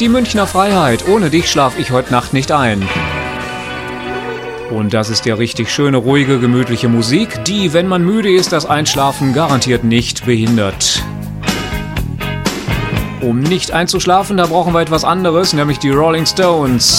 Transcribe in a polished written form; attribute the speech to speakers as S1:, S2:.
S1: Die Münchner Freiheit. Ohne dich schlaf ich heute Nacht nicht ein. Und das ist ja richtig schöne, ruhige, gemütliche Musik, die, wenn man müde ist, das Einschlafen garantiert nicht behindert. Um nicht einzuschlafen, da brauchen wir etwas anderes, nämlich die Rolling Stones.